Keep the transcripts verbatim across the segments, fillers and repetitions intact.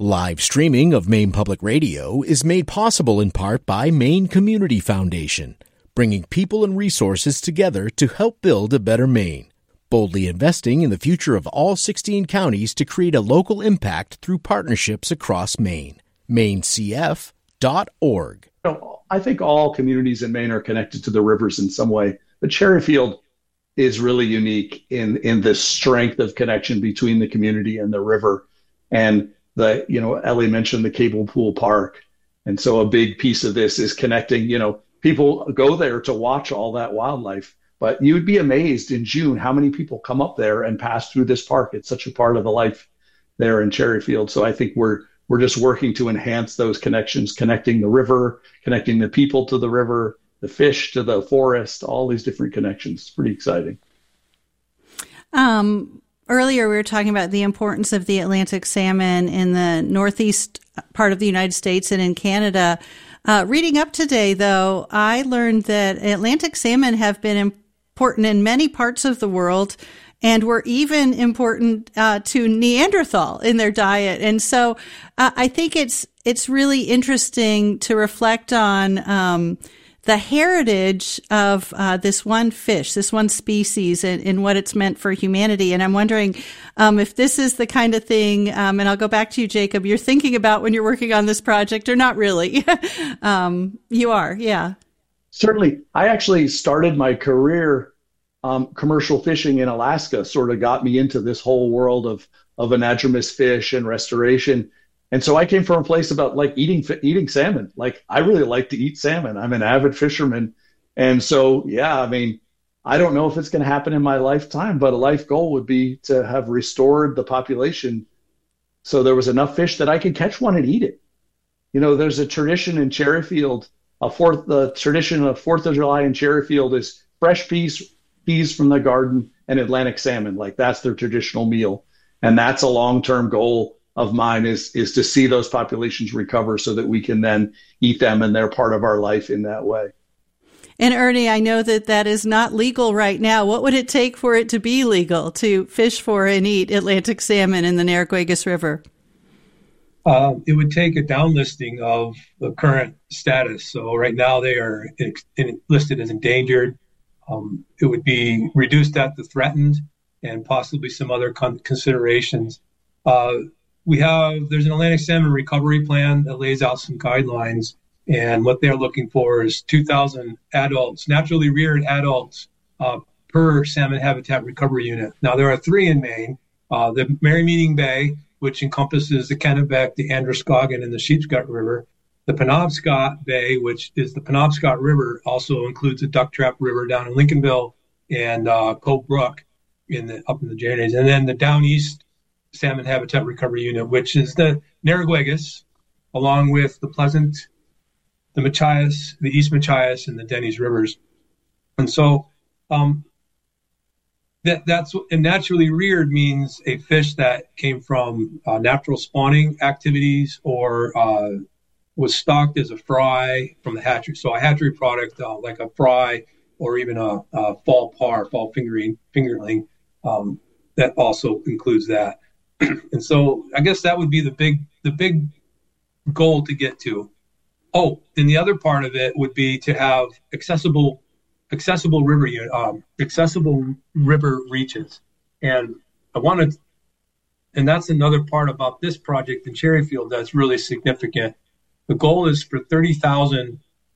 Live streaming of Maine Public Radio is made possible in part by Maine Community Foundation, bringing people and resources together to help build a better Maine, boldly investing in the future of all sixteen counties to create a local impact through partnerships across Maine. maine c f dot org. You know, I think all communities in Maine are connected to the rivers in some way, but Cherryfield is really unique in, in the strength of connection between the community and the river. And the, you know, Ellie mentioned the Cable Pool Park. And so a big piece of this is connecting, you know, people go there to watch all that wildlife, but you would be amazed in June how many people come up there and pass through this park. It's such a part of the life there in Cherryfield. So I think we're, we're just working to enhance those connections, connecting the river, connecting the people to the river, the fish to the forest, all these different connections. It's pretty exciting. Um, Earlier, we were talking about the importance of the Atlantic salmon in the northeast part of the United States and in Canada. Uh, reading up today, though, I learned that Atlantic salmon have been important in many parts of the world and were even important uh, to Neanderthal in their diet. And so uh, I think it's it's really interesting to reflect on um the heritage of uh, this one fish, this one species, and, and what it's meant for humanity. And I'm wondering um, if this is the kind of thing, um, and I'll go back to you, Jacob, you're thinking about when you're working on this project, or not really. um, you are, yeah. Certainly. I actually started my career um, commercial fishing in Alaska, sort of got me into this whole world of, of anadromous fish and restoration. And so I came from a place about like eating eating salmon. Like I really like to eat salmon. I'm an avid fisherman. And so, yeah, I mean, I don't know if it's going to happen in my lifetime, but a life goal would be to have restored the population so there was enough fish that I could catch one and eat it. You know, there's a tradition in Cherryfield, a fourth, the tradition of Fourth of July in Cherryfield is fresh peas, peas from the garden and Atlantic salmon. Like that's their traditional meal. And that's a long-term goal of mine is is to see those populations recover so that we can then eat them and they're part of our life in that way. And Ernie, I know that that is not legal right now. What would it take for it to be legal to fish for and eat Atlantic salmon in the Narraguagus River? Uh, it would take a downlisting of the current status. So right now they are ex- in, listed as endangered. Um, it would be reduced at the threatened and possibly some other con- considerations. Uh, We have, there's an Atlantic salmon recovery plan that lays out some guidelines, and what they're looking for is two thousand adults, naturally reared adults uh, per salmon habitat recovery unit. Now, there are three in Maine, uh, the Merrymeeting Bay, which encompasses the Kennebec, the Androscoggin, and the Sheepscot River. The Penobscot Bay, which is the Penobscot River, also includes the Duck Trap River down in Lincolnville and uh, Cove Brook in the, up in the J And then the Down East Salmon Habitat Recovery Unit, which is the Narraguagus, along with the Pleasant, the Machias, the East Machias, and the Denny's Rivers. And so um, that that's and naturally reared means a fish that came from uh, natural spawning activities or uh, was stocked as a fry from the hatchery. So a hatchery product uh, like a fry or even a, a fall par, fall fingering, fingerling, um, that also includes that. And so I guess that would be the big the big goal to get to. Oh, and the other part of it would be to have accessible accessible river um, accessible river reaches. And I wanted, and that's another part about this project in Cherryfield that's really significant. The goal is for thirty thousand,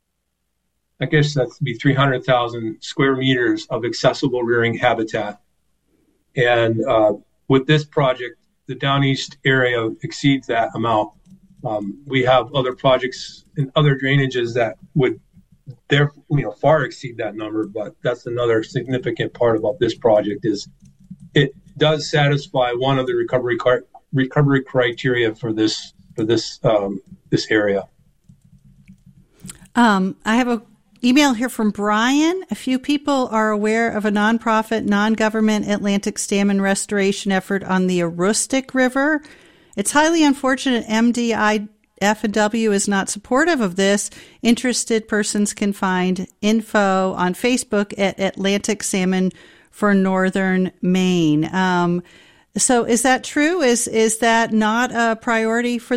I guess that's be three hundred thousand square meters of accessible rearing habitat. And uh, with this project, the Down East area exceeds that amount. Um, we have other projects and other drainages that would, there, you know, far exceed that number. But that's another significant part about this project is it does satisfy one of the recovery car- recovery criteria for this for this um, this area. Um, I have a email here from Brian. A few people are aware of a nonprofit, non-government Atlantic salmon restoration effort on the Aroostook River. It's highly unfortunate M D I F and W is not supportive of this. Interested persons can find info on Facebook at Atlantic Salmon for Northern Maine. Um, so is that true? Is is that not a priority for